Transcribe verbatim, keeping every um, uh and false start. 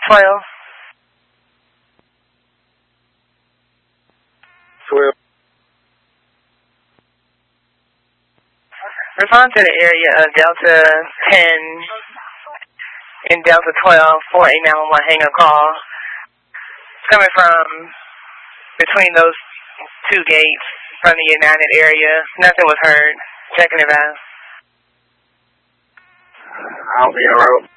twelve. twelve. Respond to the area of Delta ten and Delta twelve for a nine one one hang-up call. Coming from between those two gates from the United area. Nothing was heard. Checking it out. I'll be en route.